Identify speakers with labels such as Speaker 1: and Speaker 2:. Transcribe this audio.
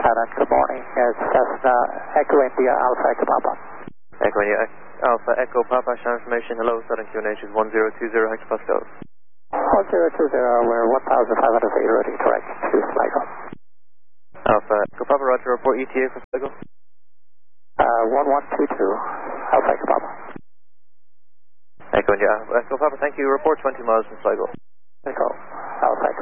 Speaker 1: Thailand, good morning. Yes, Cessna Echo India Alpha Echo Papa.
Speaker 2: Echo India Alpha Echo Papa, show information. Hello, Southern QNH is 1020 hectopascals.
Speaker 1: 1020, we're 1,500 feet ready, correct, to Sligo.
Speaker 2: Alpha Echo Papa, roger, report ETA for Sligo.
Speaker 1: 1122, Alpha Echo Papa.
Speaker 2: Echo India Echo Papa, thank you, report 20 miles from Sligo.
Speaker 1: Echo, Alpha Echo